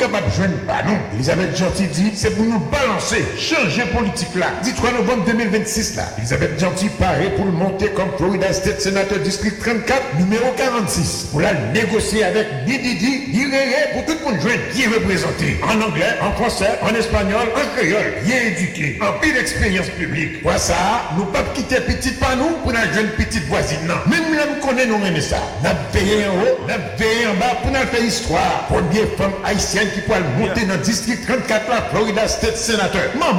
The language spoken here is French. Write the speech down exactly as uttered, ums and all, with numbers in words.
capable de joindre pas, non. Elisabeth Gentil dit, c'est pour nous balancer, changer politique là. Dit trois novembre deux mille vingt-six là. Elisabeth Gentil paraît pour le monter comme Florida State Senator District trente-quatre, numéro quarante-six. Pour la négocier avec Dididi, Irere, pour tout le monde joindre, qui est représenté. En anglais, en français, en espagnol, en créole, bien éduqué, en pile d'expérience publique. Pour ça, nous pas quitter petite par nous pour la jeune petite voisine, non. Même là, nous connaissons, nous aimons ça. N'a veillé en haut, n'a veillé en bas pour nous faire histoire. Première femme haïtienne qui peut monter dans le district trente-quatre, la Florida State Senator.